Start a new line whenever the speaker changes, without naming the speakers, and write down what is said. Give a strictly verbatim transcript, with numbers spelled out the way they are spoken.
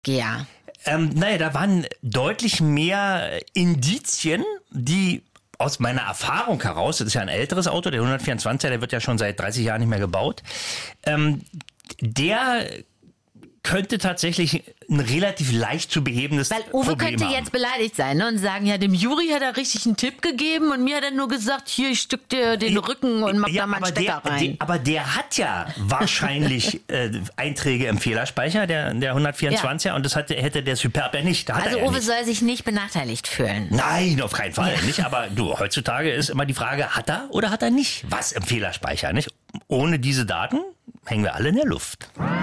Gea?
Ähm, naja, da waren deutlich mehr Indizien, die aus meiner Erfahrung heraus, das ist ja ein älteres Auto, der hundertvierundzwanziger, der wird ja schon seit dreißig Jahren nicht mehr gebaut, ähm, der könnte tatsächlich ein relativ leicht zu behebendes
Weil Uwe
Problem
könnte
haben.
jetzt beleidigt sein, ne, und sagen, ja, dem Juri hat er richtig einen Tipp gegeben und mir hat er nur gesagt, hier, ich stück dir den Rücken und mach
ja,
da mal einen
aber
Stecker
der,
rein.
der, aber der hat ja wahrscheinlich äh, Einträge im Fehlerspeicher, der, der hundertvierundzwanziger, ja. Und das hatte, hätte der Superb ja nicht. Hat
also
er ja
Uwe
nicht.
soll sich nicht benachteiligt fühlen.
Nein, auf keinen Fall
Ja.
nicht. Aber du, heutzutage ist immer die Frage, hat er oder hat er nicht was im Fehlerspeicher, nicht? Ohne diese Daten hängen wir alle in der Luft.